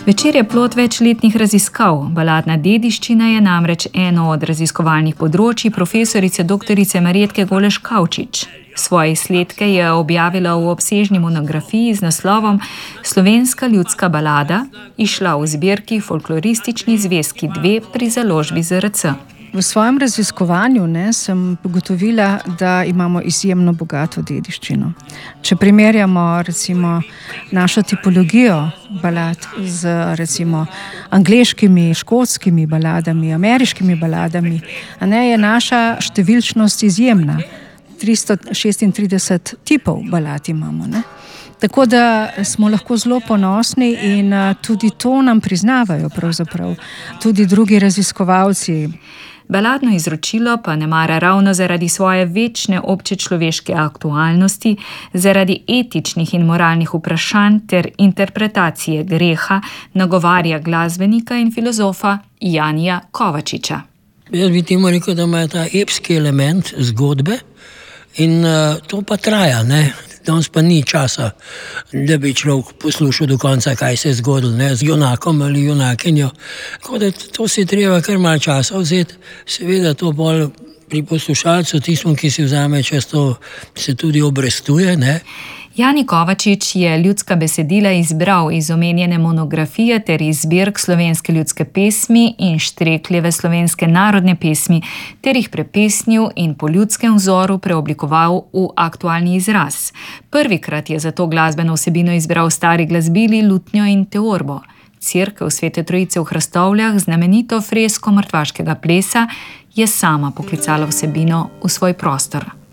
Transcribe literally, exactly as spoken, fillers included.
Večer je plod večletnih raziskav. Baladna dediščina je namreč eno od raziskovalnih področij profesorice doktorice Marjetke Goleš Kavčič. Svoje izsledke je objavila v obsežni monografiji z naslovom Slovenska ljudska balada, izšla v zbirki Folkloristični zvezki dve pri založbi Z R C. V svojem raziskovanju ne, sem ugotovila, da imamo izjemno bogato dediščino. Če primerjamo recimo našo tipologijo balad z recimo angleškimi, škotskimi baladami, ameriškimi baladami, a ne, je naša številčnost izjemna. tristo šestintrideset tipov balad imamo. Ne? Tako da smo lahko zelo ponosni in tudi to nam priznavajo pravzaprav tudi drugi raziskovalci. Baladno izročilo pa ne mara ravno zaradi svoje večne občečloveške aktualnosti, zaradi etičnih in moralnih vprašanj ter interpretacije greha nagovarja glasbenika in filozofa Janija Kovačiča. Jaz bi temu rekel, da ima ta epski element zgodbe in uh, to pa traja, ne? Danes pa ni časa, da bi človek poslušal do konca, kaj se je zgodilo, ne, z junakom ali junakinjo. Tako da to si treba kar malo časa vzeti. Seveda to bolj pri poslušalcu, tistom, ki si vzame čas, to se tudi obrestuje, ne. Jani Kovačič je ljudska besedila izbral iz omenjene monografije ter iz zbirk slovenske ljudske pesmi in Štrekljeve slovenske narodne pesmi ter jih prepesnil in po ljudskem vzoru preoblikoval v aktualni izraz. Prvikrat je za to glasbeno vsebino izbral stari glasbili, lutnjo in teorbo. Cerkev Svete Trojice v Hrastovljah, znamenito fresko mrtvaškega plesa, je sama poklicala vsebino v svoj prostor.